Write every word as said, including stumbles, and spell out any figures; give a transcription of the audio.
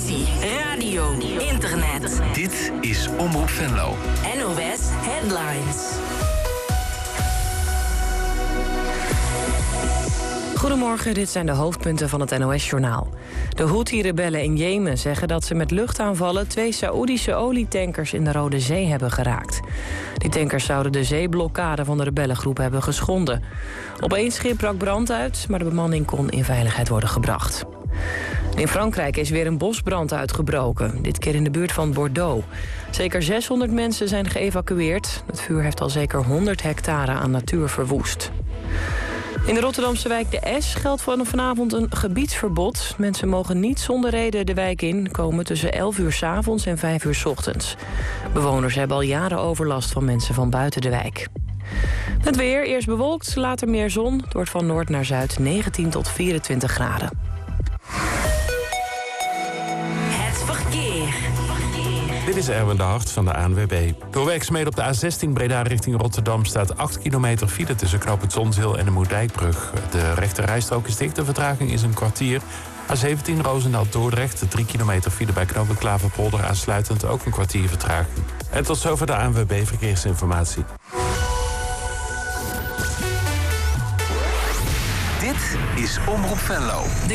televisie, radio, internet. Dit is Omroep Venlo. N O S Headlines. Goedemorgen, dit zijn de hoofdpunten van het N O S-journaal. De Houthi-rebellen in Jemen zeggen dat ze met luchtaanvallen twee Saoedische olietankers in de Rode Zee hebben geraakt. Die tankers zouden de zeeblokkade van de rebellengroep hebben geschonden. Op één schip brak brand uit, maar de bemanning kon in veiligheid worden gebracht. In Frankrijk is weer een bosbrand uitgebroken, dit keer in de buurt van Bordeaux. Zeker zeshonderd mensen zijn geëvacueerd. Het vuur heeft al zeker honderd hectare aan natuur verwoest. In de Rotterdamse wijk De Es geldt vanavond een gebiedsverbod. Mensen mogen niet zonder reden de wijk in komen tussen elf uur 's avonds en vijf uur 's ochtends. Bewoners hebben al jaren overlast van mensen van buiten de wijk. Het weer, eerst bewolkt, later meer zon. Het wordt van noord naar zuid negentien tot vierentwintig graden. Het verkeer. Dit is Erwin de Hart van de A N W B. Door werkzaamheden op de A zestien Breda richting Rotterdam staat acht kilometer file tussen Knoop het Zonzeel en de Moerdijkbrug. De rechte rijstrook is dicht, de vertraging is een kwartier. A zeventien Roosendaal-Dordrecht, drie kilometer file bij Knoop het Klaverpolder aansluitend, ook een kwartier vertraging. En tot zover de A N W B Verkeersinformatie. Dit is Omroep Venlo. De